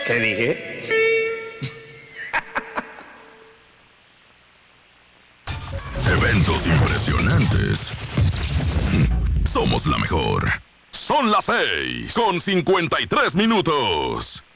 ¿Qué dije? Eventos impresionantes. Somos la mejor. Son las 6:53.